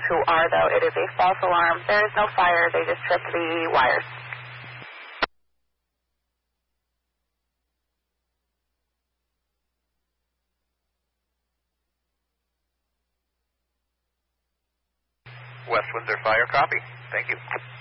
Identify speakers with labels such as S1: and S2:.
S1: who are, though. It is a false alarm. There is no fire. They just tripped the wires.
S2: West Windsor Fire, copy. Thank you.